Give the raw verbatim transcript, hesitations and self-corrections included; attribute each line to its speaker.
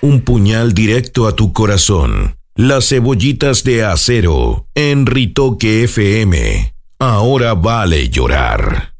Speaker 1: un puñal directo a tu corazón. Las cebollitas de acero en Ritoque F M. Ahora vale llorar.